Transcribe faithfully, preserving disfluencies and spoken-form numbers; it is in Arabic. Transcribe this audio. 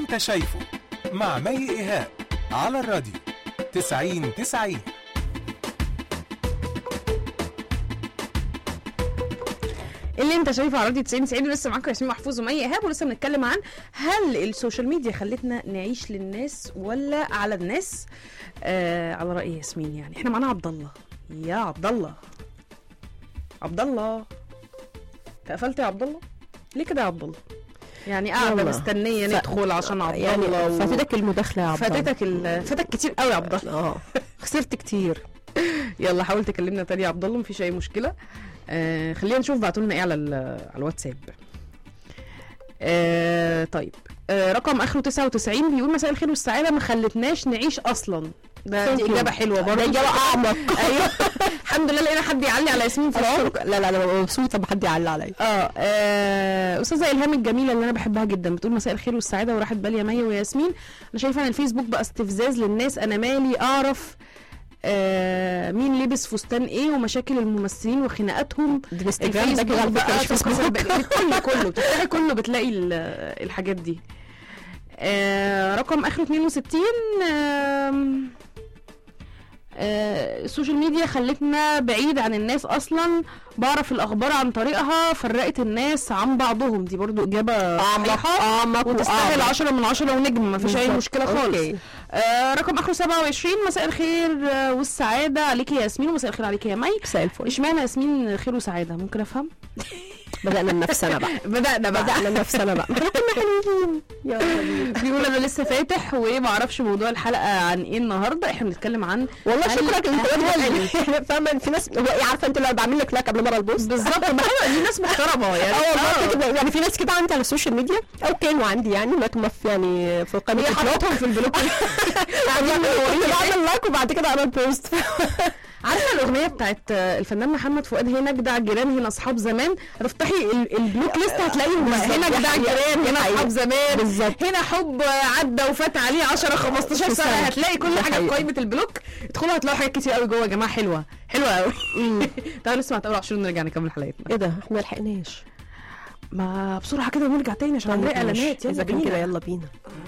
انت شايفه مع مي إيهاب على الراديو تسعين تسعين. اللي انت شايفه على راديو تسعين تسعين. لسه معاكم ياسمين محفوظ ومي ايهاب، ولسه بنتكلم عن هل السوشيال ميديا خلتنا نعيش للناس ولا على الناس. آه على راي ياسمين يعني. احنا معانا عبد الله. يا عبد الله، عبد الله قفلت يا عبد الله ليه كده يا عبد الله؟ يعني قاعده مستنيه ف... ندخل عشان عبد يعني الله و... فاتتك المداخله يا عبد الله. فاتتك ال... فاتك كتير قوي يا عبد الله. اه خسرت كتير. يلا حاول تكلمنا تاني يا عبد الله، مفيش اي مشكله. آه خلينا نشوف بعتوا لنا ايه على على الواتساب. آه طيب آه رقم اخره تسعة وتسعين بيقول مساء الخير والسعاده، ما خلتناش نعيش اصلا. ده دي اجابه حلوه برضه، اجابه اعمق. ايوه الحمد لله لقينا حد يعلي على ياسمين فرعون. لا لا انا مبسوطه بحد يعلي عليا. اه, آه استاذه الهام الجميله اللي انا بحبها جدا بتقول مساء الخير والسعاده وراحت بالي يا مي وياسمين. انا شايفه ان الفيسبوك بقى استفزاز للناس، انا مالي اعرف آه مين لبس فستان ايه ومشاكل الممثلين وخناقاتهم. الانستجرام ده كده بقى كله كله بتلاقي كله بتلاقي الحاجات دي. آه رقم اخره اتنين وستين. آه آه السوشيال ميديا خلتنا بعيد عن الناس اصلا، بعرف الاخبار عن طريقها، فرقت الناس عن بعضهم. دي برضو اجابه صحيحه وتستاهل عشرة من عشرة ونجم، ما فيش اي مشكله خالص. آه رقم اخره سبعة وعشرين مساء الخير آه والسعاده عليكي يا ياسمين ومساء الخير عليكي يا مي. مساء الفل. اشمعنى ياسمين خير وسعاده؟ ممكن افهم؟ بدأنا نفسنا بقى بدأنا بقى بدأنا نفسنا بقى احنا كنا حلوين. يلا بيقول انا لسه فاتح وما اعرفش موضوع الحلقه عن ايه النهارده. احنا بنتكلم عن والله شكرا انت فاهمه. في ناس هو ايه عارفه انت اللي بعمل لك لايك قبل ما البوست بالظبط. ما هي دي ناس محترمه يعني. اه والله يعني في ناس كده عندي على السوشيال ميديا او كانوا عندي يعني ما في يعني في قائمه حطهم في البلوك بعمل لايك وبعد كده انا البوست. عارفه الاغنيه بتاعت الفنان محمد فؤاد هنا جدع جيران هنا اصحاب زمان؟ افتحي البلوك ليست هتلاقيهم هنا جدع جيران هنا اصحاب زمان بالظبط، هنا حب عدى وفات عليه عشرة خمستاشر سنه. هتلاقي كل حاجه في قائمه البلوك. ادخلوا هتلاقوا حاجات كتير قوي جوه يا جماعه. حلوه حلوه قوي. تعالوا نسمع تقول عشان نرجع نكمل حلقتنا. ايه ده احنا ما لحقناش؟ ما بسرعه كده ونرجع تاني عشان نلاقي اعلانات. يلا بينا. يلا بينا.